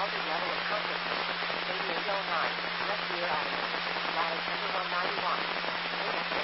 healthy level of consciousness. Radio 9, let's hear out.